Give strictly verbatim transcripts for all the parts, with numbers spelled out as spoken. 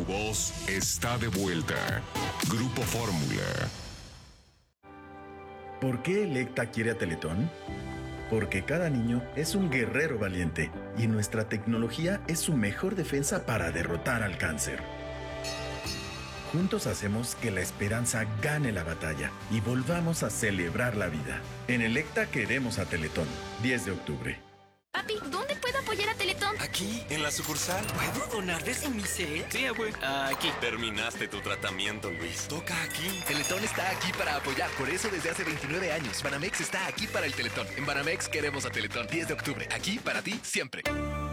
voz está de vuelta. Grupo Fórmula. ¿Por qué Electa quiere a Teletón? Porque cada niño es un guerrero valiente y nuestra tecnología es su mejor defensa para derrotar al cáncer. Juntos hacemos que la esperanza gane la batalla y volvamos a celebrar la vida. En Electa queremos a Teletón. diez de octubre. Papi, ¿dónde puedo apoyar a Teletón? Aquí, en la sucursal. ¿Puedo donar desde mi cel? Sí, güey. Aquí. Terminaste tu tratamiento, Luis. Toca aquí. Teletón está aquí para apoyar. Por eso desde hace veintinueve años, Banamex está aquí para el Teletón. En Banamex queremos a Teletón. diez de octubre. Aquí para ti siempre.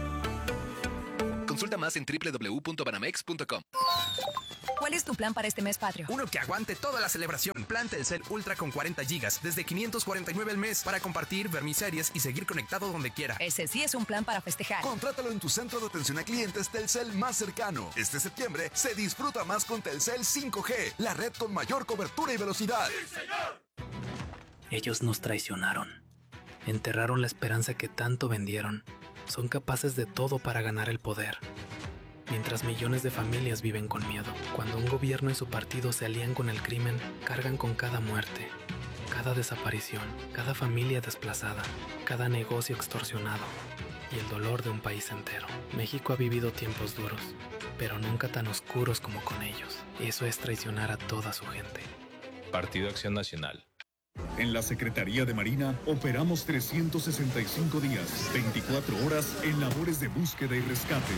Consulta más en doble u doble u doble u punto banamex punto com. ¿Cuál es tu plan para este mes patrio? Uno que aguante toda la celebración. Plan Telcel Ultra con cuarenta gigas desde quinientos cuarenta y nueve al mes para compartir, ver mis series y seguir conectado donde quiera. Ese sí es un plan para festejar. Contrátalo en tu centro de atención a clientes Telcel más cercano. Este septiembre se disfruta más con Telcel cinco G, la red con mayor cobertura y velocidad. ¡Sí, señor! Ellos nos traicionaron. Enterraron la esperanza que tanto vendieron. Son capaces de todo para ganar el poder. Mientras millones de familias viven con miedo, cuando un gobierno y su partido se alían con el crimen, cargan con cada muerte, cada desaparición, cada familia desplazada, cada negocio extorsionado y el dolor de un país entero. México ha vivido tiempos duros, pero nunca tan oscuros como con ellos. Eso es traicionar a toda su gente. Partido Acción Nacional. En la Secretaría de Marina operamos trescientos sesenta y cinco días, veinticuatro horas en labores de búsqueda y rescate.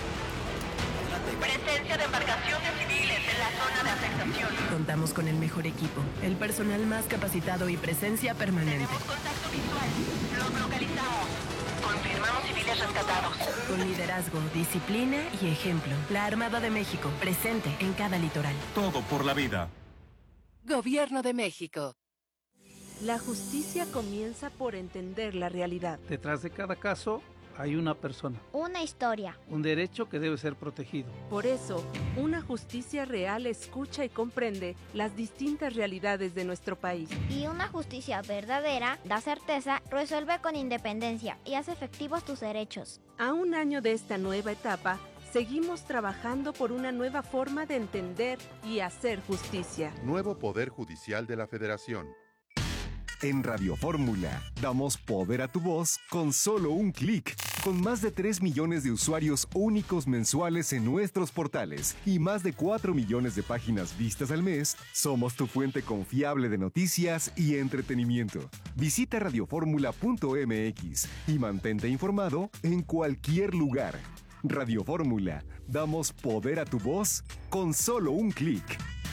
Presencia de embarcaciones civiles en la zona de afectación. Contamos con el mejor equipo, el personal más capacitado y presencia permanente. Tenemos contacto visual. Los localizamos. Confirmamos civiles rescatados. Con liderazgo, disciplina y ejemplo. La Armada de México, presente en cada litoral. Todo por la vida. Gobierno de México. La justicia comienza por entender la realidad. Detrás de cada caso hay una persona. Una historia. Un derecho que debe ser protegido. Por eso, una justicia real escucha y comprende las distintas realidades de nuestro país. Y una justicia verdadera da certeza, resuelve con independencia y hace efectivos tus derechos. A un año de esta nueva etapa, seguimos trabajando por una nueva forma de entender y hacer justicia. Nuevo Poder Judicial de la Federación. En Radio Fórmula, damos poder a tu voz con solo un clic. Con más de tres millones de usuarios únicos mensuales en nuestros portales y más de cuatro millones de páginas vistas al mes, somos tu fuente confiable de noticias y entretenimiento. Visita radioformula punto m x y mantente informado en cualquier lugar. Radio Fórmula, damos poder a tu voz con solo un clic.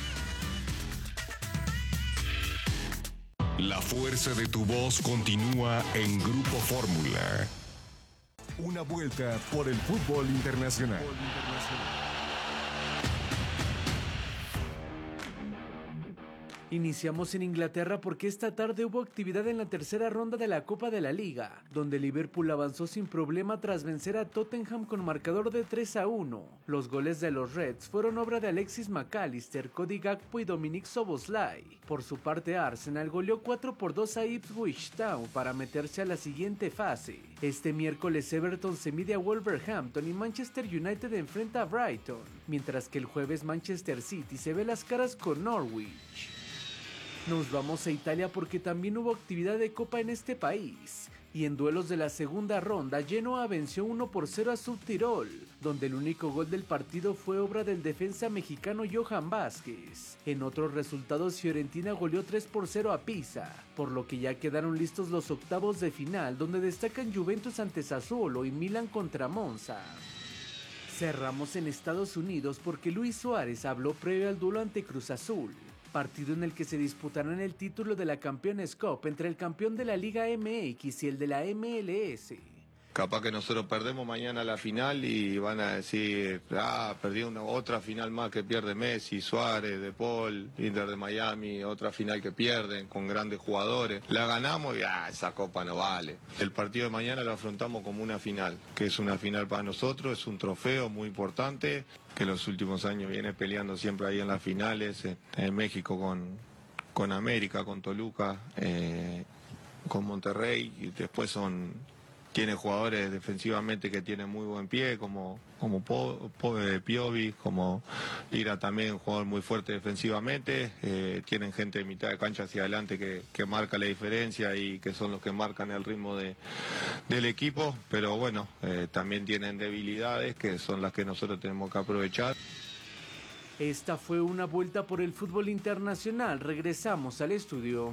La fuerza de tu voz continúa en Grupo Fórmula. Una vuelta por el fútbol internacional. Iniciamos en Inglaterra porque esta tarde hubo actividad en la tercera ronda de la Copa de la Liga, donde Liverpool avanzó sin problema tras vencer a Tottenham con marcador de tres a uno. Los goles de los Reds fueron obra de Alexis McAllister, Cody Gakpo y Dominic Szoboszlai. Por su parte, Arsenal goleó cuatro por dos a Ipswich Town para meterse a la siguiente fase. Este miércoles Everton se mide a Wolverhampton y Manchester United enfrenta a Brighton, mientras que el jueves Manchester City se ve las caras con Norwich. Nos vamos a Italia porque también hubo actividad de Copa en este país. Y en duelos de la segunda ronda, Genoa venció uno por cero a Südtirol, donde el único gol del partido fue obra del defensa mexicano Johan Vázquez. En otros resultados, Fiorentina goleó tres por cero a Pisa, por lo que ya quedaron listos los octavos de final, donde destacan Juventus ante Sassuolo y Milan contra Monza. Cerramos en Estados Unidos porque Luis Suárez habló previo al duelo ante Cruz Azul, partido en el que se disputarán el título de la Campeones Cup entre el campeón de la Liga M X y el de la M L S. Capaz que nosotros perdemos mañana la final y van a decir, ah, perdí una otra final más que pierde Messi, Suárez, De Paul, Inter de Miami, otra final que pierden con grandes jugadores. La ganamos y ah, esa copa no vale. El partido de mañana lo afrontamos como una final, que es una final para nosotros, es un trofeo muy importante, que en los últimos años viene peleando siempre ahí en las finales, en, en México con, con América, con Toluca, eh, con Monterrey, y después son tiene jugadores defensivamente que tienen muy buen pie, como, como Po- Po- eh, Piovi, como Ira también, un jugador muy fuerte defensivamente. Eh, tienen gente de mitad de cancha hacia adelante que, que marca la diferencia y que son los que marcan el ritmo de, del equipo, pero bueno, eh, también tienen debilidades que son las que nosotros tenemos que aprovechar. Esta fue una vuelta por el fútbol internacional. Regresamos al estudio.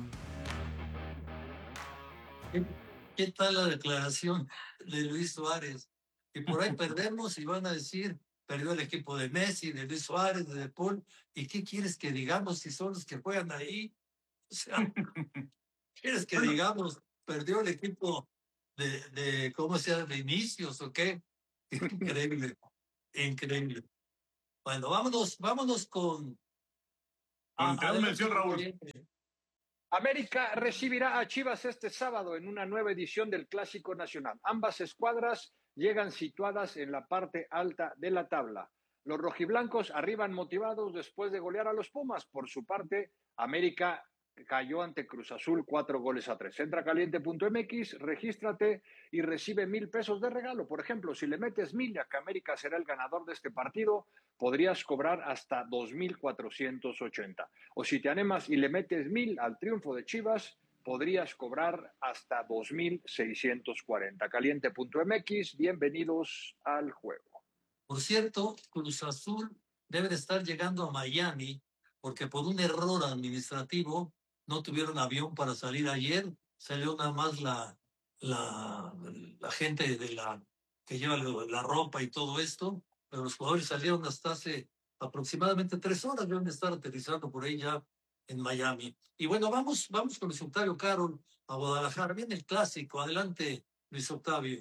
¿Qué, qué tal la declaración de Luis Suárez? Y por ahí perdemos y van a decir, perdió el equipo de Messi, de Luis Suárez, de De Paul. ¿Y qué quieres que digamos si son los que juegan ahí? O sea, ¿quieres que digamos, perdió el equipo de, de ¿cómo se llama? De inicios o qué? Increíble, increíble. Bueno, vámonos, vámonos con... Con gran mención, Raúl. América recibirá a Chivas este sábado en una nueva edición del Clásico Nacional. Ambas escuadras llegan situadas en la parte alta de la tabla. Los rojiblancos arriban motivados después de golear a los Pumas. Por su parte, América cayó ante Cruz Azul cuatro goles a tres. Entra caliente punto m x, regístrate y recibe mil pesos de regalo. Por ejemplo, si le metes mil, ya que América será el ganador de este partido, podrías cobrar hasta dos mil cuatrocientos ochenta. O si te animas y le metes mil al triunfo de Chivas, podrías cobrar hasta dos mil seiscientos cuarenta. caliente punto m x, bienvenidos al juego. Por cierto, Cruz Azul debe de estar llegando a Miami porque por un error administrativo no tuvieron avión para salir ayer. Salió nada más la, la, la gente de la, que lleva la ropa y todo esto, pero los jugadores salieron hasta hace aproximadamente tres horas. Deben estar aterrizando por ahí ya en Miami. Y bueno, vamos, vamos con Luis Octavio Carol a Guadalajara. Viene el clásico. Adelante, Luis Octavio.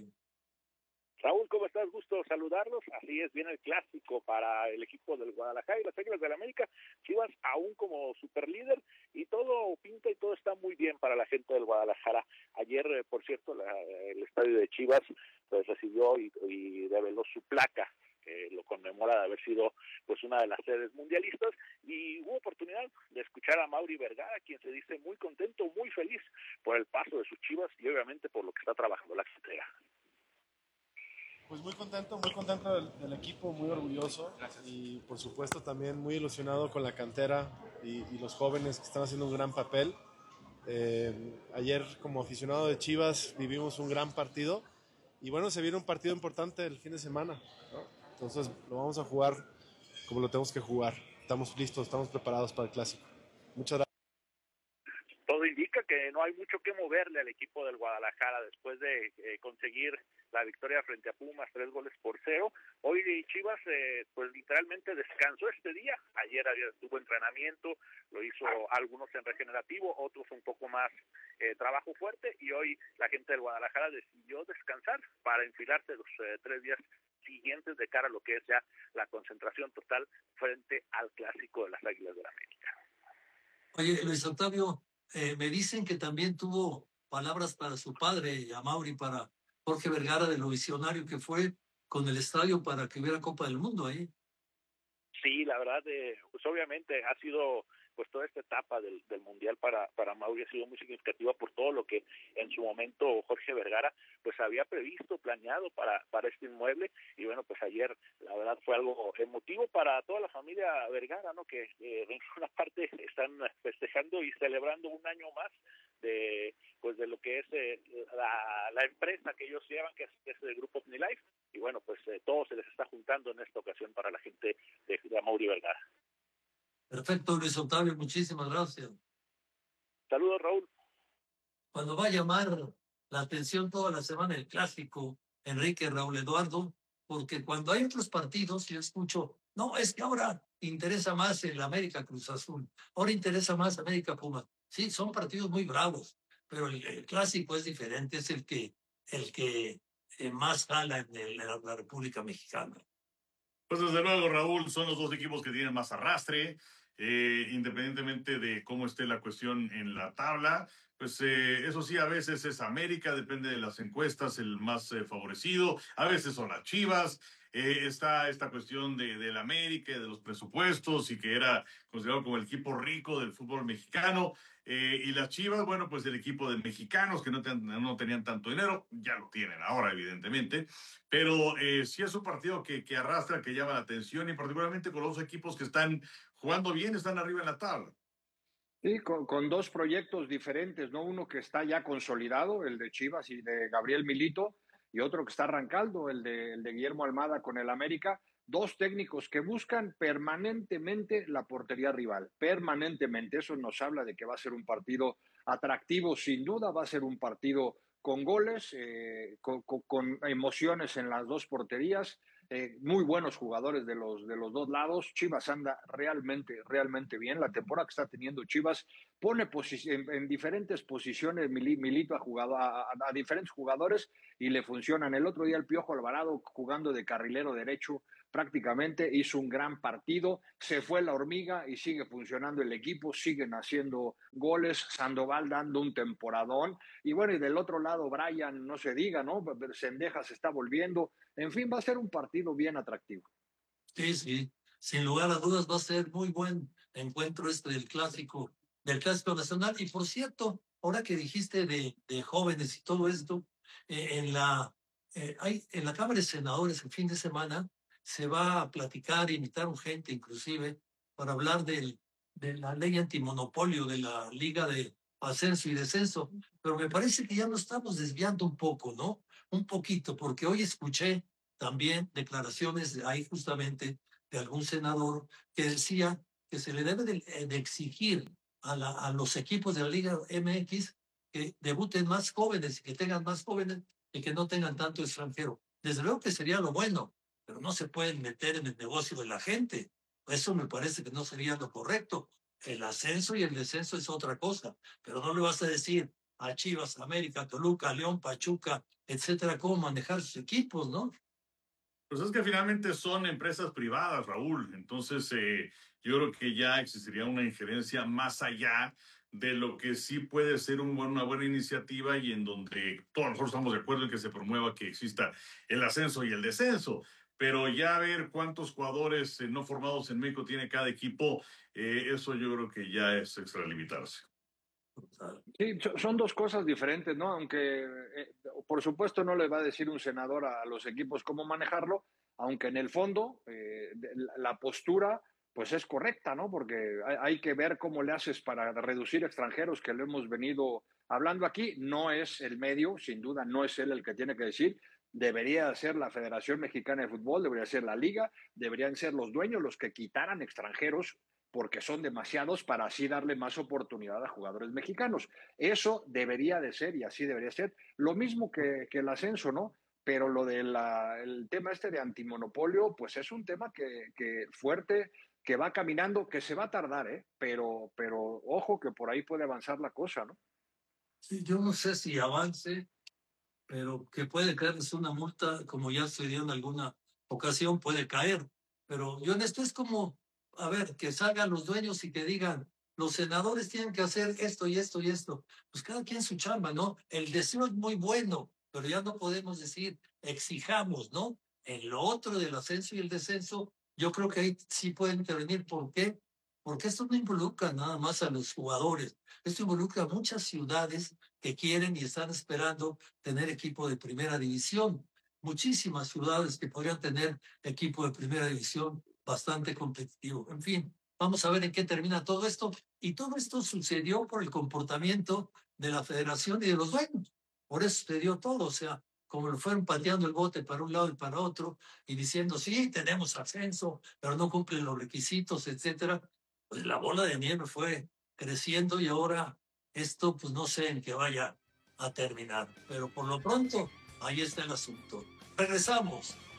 Raúl, ¿cómo estás? Gusto saludarlos. Así es, viene el clásico para el equipo del Guadalajara y las Águilas del América. Chivas aún como superlíder y todo pinta y todo está muy bien para la gente del Guadalajara. Ayer, eh, por cierto, la, el estadio de Chivas pues recibió y, y reveló su placa, que lo conmemora de haber sido pues una de las sedes mundialistas, y hubo oportunidad de escuchar a Mauri Vergara, quien se dice muy contento, muy feliz por el paso de sus Chivas y obviamente por lo que está trabajando la cantera. Pues muy contento, muy contento del, del equipo, muy orgulloso. Gracias. Y por supuesto también muy ilusionado con la cantera y, y los jóvenes que están haciendo un gran papel. Eh, ayer como aficionado de Chivas vivimos un gran partido y bueno, se viene un partido importante el fin de semana, ¿no? Entonces lo vamos a jugar como lo tenemos que jugar. Estamos listos, estamos preparados para el clásico. Muchas gracias. Todo indica que no hay mucho que moverle al equipo del Guadalajara después de eh, conseguir la victoria frente a Pumas, tres goles por cero. Hoy Chivas eh, pues literalmente descansó este día. Ayer había, tuvo entrenamiento, lo hizo algunos en regenerativo, otros un poco más eh, trabajo fuerte, y hoy la gente del Guadalajara decidió descansar para enfilarse los eh, tres días siguientes de cara a lo que es ya la concentración total frente al clásico de las Águilas del América. Oye, Luis Octavio, eh, me dicen que también tuvo palabras para su padre, a Mauri, para Jorge Vergara, de lo visionario que fue con el estadio para que hubiera Copa del Mundo ahí. Sí, la verdad, eh, pues obviamente ha sido, pues toda esta etapa del, del Mundial para, para Mauri ha sido muy significativa por todo lo que en su momento Jorge Vergara pues había previsto, planeado para, para este inmueble, y bueno, pues ayer la verdad fue algo emotivo para toda la familia Vergara, ¿no? Que eh, en una parte están festejando y celebrando un año más de pues de lo que es eh, la, la empresa que ellos llevan, que es, que es el grupo OmniLife, y bueno, pues eh, todo se les está juntando en esta ocasión para la gente de, de Mauri Vergara. Perfecto, Luis Octavio, muchísimas gracias. Saludos, Raúl. Cuando va a llamar la atención toda la semana el clásico, Enrique, Raúl Eduardo, porque cuando hay otros partidos yo escucho, no, es que ahora interesa más el América Cruz Azul, ahora interesa más América Pumas. Sí, son partidos muy bravos, pero el, el clásico es diferente, es el que, el que eh, más jala en, el, en la República Mexicana. Pues desde luego, Raúl, son los dos equipos que tienen más arrastre, eh, independientemente de cómo esté la cuestión en la tabla. Pues eh, eso sí, a veces es América, depende de las encuestas, el más eh, favorecido, a veces son las Chivas. eh, está esta cuestión de, de la América, de los presupuestos y que era considerado como el equipo rico del fútbol mexicano. Eh, y las Chivas, bueno, pues el equipo de mexicanos que no, ten, no tenían tanto dinero, ya lo tienen ahora, evidentemente, pero eh, sí es un partido que, que arrastra, que llama la atención, y particularmente con los equipos que están jugando bien, están arriba en la tabla. Sí, con, con dos proyectos diferentes, ¿no? Uno que está ya consolidado, el de Chivas y de Gabriel Milito, y otro que está arrancando, el de, el de Guillermo Almada con el América. Dos técnicos que buscan permanentemente la portería rival, permanentemente. Eso nos habla de que va a ser un partido atractivo, sin duda, va a ser un partido con goles, eh, con, con, con emociones en las dos porterías, eh, muy buenos jugadores de los, de los dos lados. Chivas anda realmente, realmente bien. La temporada que está teniendo Chivas pone en, en diferentes posiciones, Milito ha jugado a, a, a diferentes jugadores y le funcionan. El otro día el Piojo Alvarado, jugando de carrilero derecho, prácticamente hizo un gran partido, se fue la hormiga y sigue funcionando el equipo, siguen haciendo goles, Sandoval dando un temporadón, y bueno, y del otro lado Brian, no se diga, ¿no? Cendejas se está volviendo, en fin, va a ser un partido bien atractivo. Sí, sí, sin lugar a dudas va a ser muy buen encuentro este del clásico, del clásico nacional. Y por cierto, ahora que dijiste de, de jóvenes y todo esto, eh, en la eh, hay en la Cámara de Senadores el fin de semana se va a platicar, invitaron gente inclusive, para hablar del, de la ley antimonopolio de la Liga de Ascenso y Descenso. Pero me parece que ya nos estamos desviando un poco, ¿no? Un poquito, porque hoy escuché también declaraciones de ahí justamente de algún senador que decía que se le debe de, de exigir a, la, a los equipos de la Liga M X que debuten más jóvenes y que tengan más jóvenes y que no tengan tanto extranjero. Desde luego que sería lo bueno, pero no se pueden meter en el negocio de la gente. Eso me parece que no sería lo correcto. El ascenso y el descenso es otra cosa, pero no le vas a decir a Chivas, América, Toluca, León, Pachuca, etcétera, cómo manejar sus equipos, ¿no? Pues es que finalmente son empresas privadas, Raúl. Entonces, eh, yo creo que ya existiría una injerencia más allá de lo que sí puede ser un buen, una buena iniciativa y en donde todos nosotros estamos de acuerdo en que se promueva que exista el ascenso y el descenso. Pero ya ver cuántos jugadores eh, no formados en México tiene cada equipo, eh, eso yo creo que ya es extralimitarse. Sí, son dos cosas diferentes, ¿no? Aunque, eh, por supuesto, no le va a decir un senador a los equipos cómo manejarlo, aunque en el fondo eh, la postura pues es correcta, ¿no? Porque hay, hay que ver cómo le haces para reducir extranjeros, que lo hemos venido hablando aquí. No es el medio, sin duda, no es él el que tiene que decir. Debería ser la Federación Mexicana de Fútbol, debería ser la Liga, deberían ser los dueños los que quitaran extranjeros porque son demasiados para así darle más oportunidad a jugadores mexicanos. Eso debería de ser y así debería ser. Lo mismo que, que el ascenso, ¿no? Pero lo del tema este de antimonopolio, pues es un tema que, que fuerte, que va caminando, que se va a tardar, ¿eh? Pero, pero ojo que por ahí puede avanzar la cosa, ¿no? Sí, yo no sé si avance, pero que puede caerles una multa, como ya se dio en alguna ocasión, puede caer. Pero yo en esto es como, a ver, que salgan los dueños y que digan, los senadores tienen que hacer esto y esto y esto. Pues cada quien su chamba, ¿no? El deseo es muy bueno, pero ya no podemos decir, exijamos, ¿no? En lo otro del ascenso y el descenso, yo creo que ahí sí puede intervenir. ¿Por qué? Porque esto no involucra nada más a los jugadores. Esto involucra a muchas ciudades que quieren y están esperando tener equipo de primera división. Muchísimas ciudades que podrían tener equipo de primera división bastante competitivo. En fin, vamos a ver en qué termina todo esto. Y todo esto sucedió por el comportamiento de la federación y de los dueños. Por eso sucedió todo. O sea, como lo fueron pateando el bote para un lado y para otro y diciendo, sí, tenemos ascenso, pero no cumplen los requisitos, etcétera. Pues la bola de nieve fue creciendo y ahora esto, pues no sé en qué vaya a terminar. Pero por lo pronto, ahí está el asunto. Regresamos